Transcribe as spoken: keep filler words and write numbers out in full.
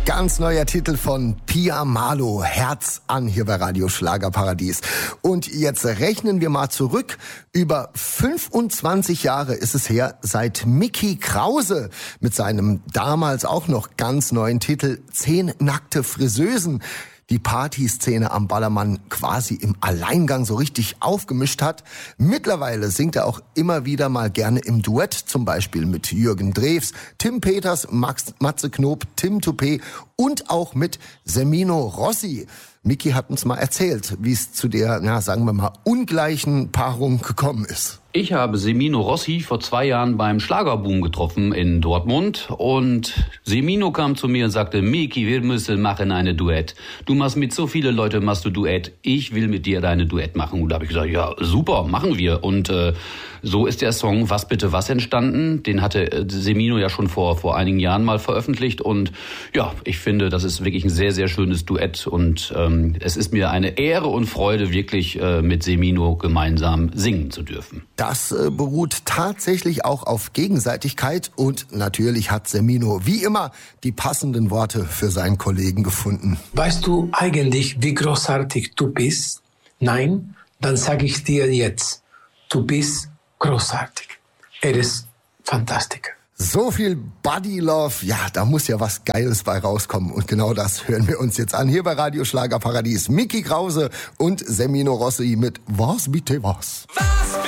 Ganz neuer Titel von Pia Malo, Herz an, hier bei Radio Schlagerparadies. Und jetzt rechnen wir mal zurück. Über fünfundzwanzig Jahre ist es her, seit Mickey Krause mit seinem damals auch noch ganz neuen Titel Zehn nackte Friseusen die Partyszene am Ballermann quasi im Alleingang so richtig aufgemischt hat. Mittlerweile singt er auch immer wieder mal gerne im Duett, zum Beispiel mit Jürgen Drews, Tim Peters, Max, Matze Knob, Tim Toupé und auch mit Semino Rossi. Mickey hat uns mal erzählt, wie es zu der, na, sagen wir mal, ungleichen Paarung gekommen ist. Ich habe Semino Rossi vor zwei Jahren beim Schlagerboom getroffen in Dortmund und Semino kam zu mir und sagte, Miki, wir müssen machen eine Duett. Du machst mit so vielen Leuten, machst du Duett. Ich will mit dir deine Duett machen. Und da habe ich gesagt, ja, super, machen wir. Und äh, so ist der Song Was bitte was entstanden. Den hatte äh, Semino ja schon vor vor einigen Jahren mal veröffentlicht. Und ja, ich finde, das ist wirklich ein sehr, sehr schönes Duett. Und ähm, es ist mir eine Ehre und Freude, wirklich äh, mit Semino gemeinsam singen zu dürfen. Das äh, beruht tatsächlich auch auf Gegenseitigkeit und natürlich hat Semino wie immer die passenden Worte für seinen Kollegen gefunden. Weißt du eigentlich, wie großartig du bist? Nein? Dann sage ich dir jetzt, du bist großartig. Er ist fantastisch. So viel Buddy Love, ja, da muss ja was Geiles bei rauskommen. Und genau das hören wir uns jetzt an, hier bei Radio Schlagerparadies. Mickey Krause und Semino Rossi mit Was bitte was.